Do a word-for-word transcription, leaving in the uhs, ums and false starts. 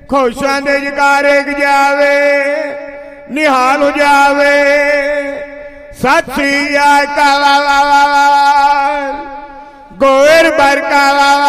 खुशां दे जकारे जावे निहाल हो जावे। सत श्री अकाल गोर बरका।